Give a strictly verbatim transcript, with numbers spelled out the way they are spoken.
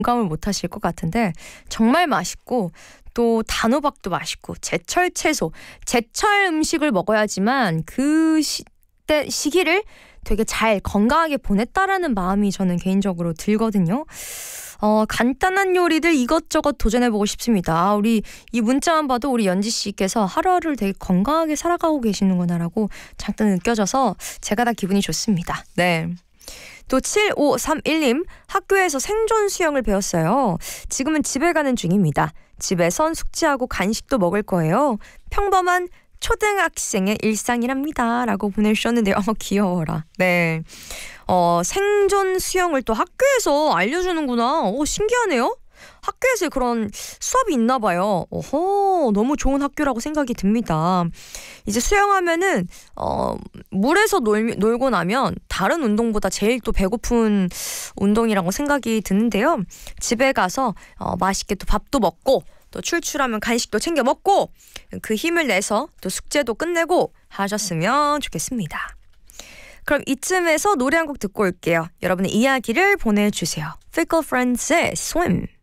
공감을 못 하실 것 같은데 정말 맛있고 또 단호박도 맛있고 제철 채소, 제철 음식을 먹어야지만 그 시대, 시기를 되게 잘 건강하게 보냈다라는 마음이 저는 개인적으로 들거든요. 어, 간단한 요리들 이것저것 도전해보고 싶습니다. 우리 이 문자만 봐도 우리 연지 씨께서 하루하루를 되게 건강하게 살아가고 계시는구나라고 잠깐 느껴져서 제가 다 기분이 좋습니다. 네. 또 칠오삼일 님, 학교에서 생존 수영을 배웠어요. 지금은 집에 가는 중입니다. 집에선 숙제하고 간식도 먹을 거예요. 평범한 초등학생의 일상이랍니다. 라고 보내주셨는데요. 어, 귀여워라. 네. 어, 생존 수영을 또 학교에서 알려주는구나. 오, 신기하네요. 학교에서 그런 수업이 있나 봐요. 어허, 너무 좋은 학교라고 생각이 듭니다. 이제 수영하면은 어, 물에서 놀, 놀고 나면 다른 운동보다 제일 또 배고픈 운동이라고 생각이 드는데요. 집에 가서 어, 맛있게 또 밥도 먹고 또 출출하면 간식도 챙겨 먹고 그 힘을 내서 또 숙제도 끝내고 하셨으면 좋겠습니다. 그럼 이쯤에서 노래 한 곡 듣고 올게요. 여러분의 이야기를 보내주세요. Fickle Friends의 Swim.